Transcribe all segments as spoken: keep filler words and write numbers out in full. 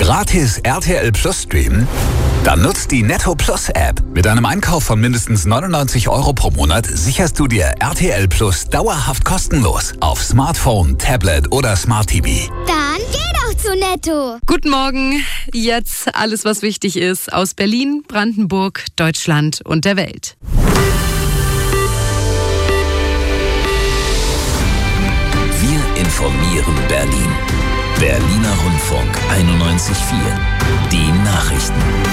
Gratis R T L Plus streamen? Dann nutzt die Netto Plus App. Mit einem Einkauf von mindestens neunundneunzig Euro pro Monat sicherst du dir R T L Plus dauerhaft kostenlos auf Smartphone, Tablet oder Smart T V. Dann geh doch zu Netto. Guten Morgen. Jetzt alles, was wichtig ist aus Berlin, Brandenburg, Deutschland und der Welt. Wir informieren Berlin. Berliner Rundfunk einundneunzig Komma vier. Die Nachrichten.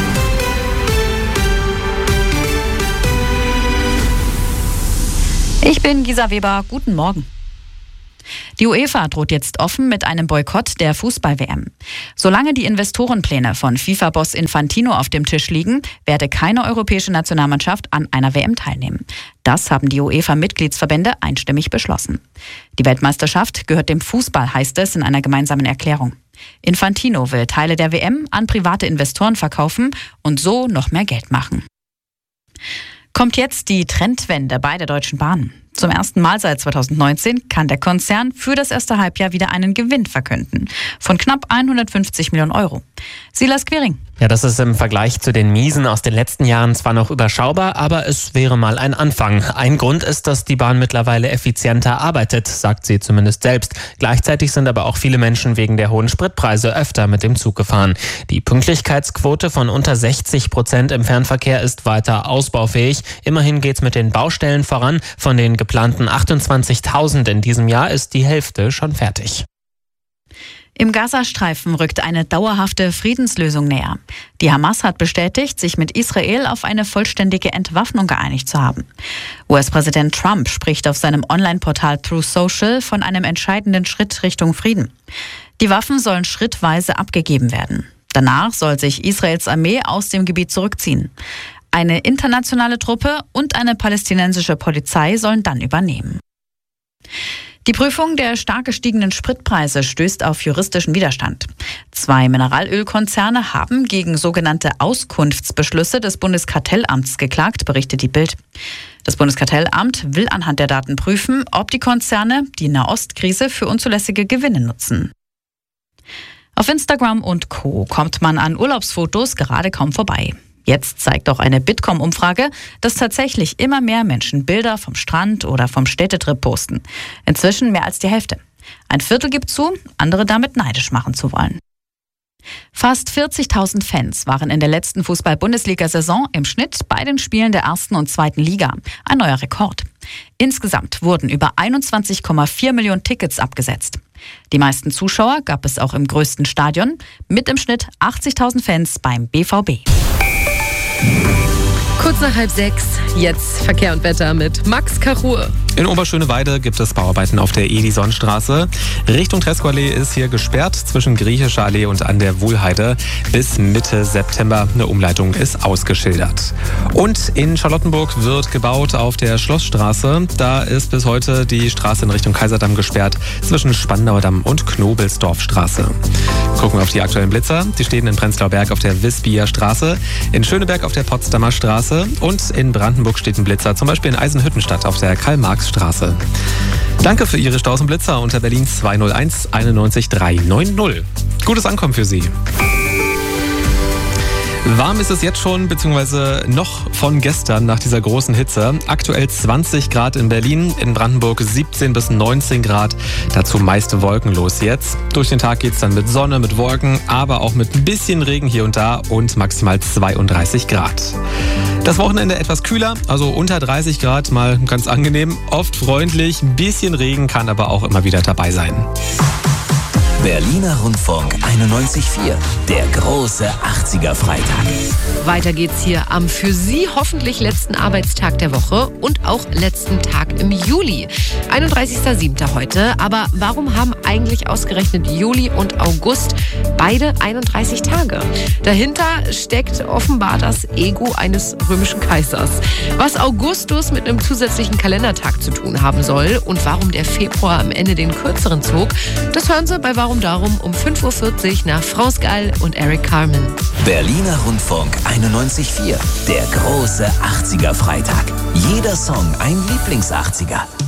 Ich bin Gisa Weber. Guten Morgen. Die UEFA droht jetzt offen mit einem Boykott der Fußball-W M. Solange die Investorenpläne von FIFA-Boss Infantino auf dem Tisch liegen, werde keine europäische Nationalmannschaft an einer W M teilnehmen. Das haben die UEFA-Mitgliedsverbände einstimmig beschlossen. Die Weltmeisterschaft gehört dem Fußball, heißt es in einer gemeinsamen Erklärung. Infantino will Teile der W M an private Investoren verkaufen und so noch mehr Geld machen. Kommt jetzt die Trendwende bei der Deutschen Bahn. Zum ersten Mal seit zweitausendneunzehn kann der Konzern für das erste Halbjahr wieder einen Gewinn verkünden von knapp hundertfünfzig Millionen Euro. Silas Quiring. Ja, das ist im Vergleich zu den Miesen aus den letzten Jahren zwar noch überschaubar, aber es wäre mal ein Anfang. Ein Grund ist, dass die Bahn mittlerweile effizienter arbeitet, sagt sie zumindest selbst. Gleichzeitig sind aber auch viele Menschen wegen der hohen Spritpreise öfter mit dem Zug gefahren. Die Pünktlichkeitsquote von unter sechzig Prozent im Fernverkehr ist weiter ausbaufähig. Immerhin geht's mit den Baustellen voran. Von den geplanten achtundzwanzigtausend in diesem Jahr ist die Hälfte schon fertig. Im Gazastreifen rückt eine dauerhafte Friedenslösung näher. Die Hamas hat bestätigt, sich mit Israel auf eine vollständige Entwaffnung geeinigt zu haben. U S-Präsident Trump spricht auf seinem Online-Portal Truth Social von einem entscheidenden Schritt Richtung Frieden. Die Waffen sollen schrittweise abgegeben werden. Danach soll sich Israels Armee aus dem Gebiet zurückziehen. Eine internationale Truppe und eine palästinensische Polizei sollen dann übernehmen. Die Prüfung der stark gestiegenen Spritpreise stößt auf juristischen Widerstand. Zwei Mineralölkonzerne haben gegen sogenannte Auskunftsbeschlüsse des Bundeskartellamts geklagt, berichtet die Bild. Das Bundeskartellamt will anhand der Daten prüfen, ob die Konzerne die Nahostkrise für unzulässige Gewinne nutzen. Auf Instagram und Co. kommt man an Urlaubsfotos gerade kaum vorbei. Jetzt zeigt auch eine Bitkom-Umfrage, dass tatsächlich immer mehr Menschen Bilder vom Strand oder vom Städtetrip posten. Inzwischen mehr als die Hälfte. Ein Viertel gibt zu, andere damit neidisch machen zu wollen. Fast vierzigtausend Fans waren in der letzten Fußball-Bundesliga-Saison im Schnitt bei den Spielen der ersten und zweiten Liga. Ein neuer Rekord. Insgesamt wurden über einundzwanzig Komma vier Millionen Tickets abgesetzt. Die meisten Zuschauer gab es auch im größten Stadion, mit im Schnitt achtzigtausend Fans beim B V B. Kurz nach halb sechs, jetzt Verkehr und Wetter mit Max Karur. In Oberschöneweide gibt es Bauarbeiten auf der Edisonstraße. Richtung Tresco-Allee ist hier gesperrt zwischen Griechischer Allee und an der Wuhlheide. Bis Mitte September eine Umleitung ist ausgeschildert. Und in Charlottenburg wird gebaut auf der Schlossstraße. Da ist bis heute die Straße in Richtung Kaiserdamm gesperrt zwischen Spandauer Damm und Knobelsdorfstraße. Gucken wir auf die aktuellen Blitzer. Die stehen in Prenzlauer Berg auf der Wispia Straße, in Schöneberg auf der Potsdamer Straße und in Brandenburg steht ein Blitzer, zum Beispiel in Eisenhüttenstadt auf der Karl-Marx-Straße. Danke für Ihre Staus und Blitzer unter Berlin zwei null eins einundneunzig drei neun null. Gutes Ankommen für Sie. Warm ist es jetzt schon, beziehungsweise noch von gestern nach dieser großen Hitze. Aktuell zwanzig Grad in Berlin, in Brandenburg siebzehn bis neunzehn Grad. Dazu meist wolkenlos jetzt. Durch den Tag geht es dann mit Sonne, mit Wolken, aber auch mit ein bisschen Regen hier und da und maximal zweiunddreißig Grad. Das Wochenende etwas kühler, also unter dreißig Grad, mal ganz angenehm. Oft freundlich, ein bisschen Regen kann aber auch immer wieder dabei sein. Berliner Rundfunk einundneunzig Komma vier, der große achtziger-Freitag. Weiter geht's hier am für Sie hoffentlich letzten Arbeitstag der Woche und auch letzten Tag im Juli. einunddreißigster siebter heute. Aber warum haben eigentlich ausgerechnet Juli und August beide einunddreißig Tage? Dahinter steckt offenbar das Ego eines römischen Kaisers. Was Augustus mit einem zusätzlichen Kalendertag zu tun haben soll und warum der Februar am Ende den kürzeren zog, das hören Sie bei Warum Darum um fünf Uhr vierzig nach Franz Gall und Eric Carmen. Berliner Rundfunk einundneunzig Komma vier, der große achtziger-Freitag. Jeder Song ein Lieblings-achtziger.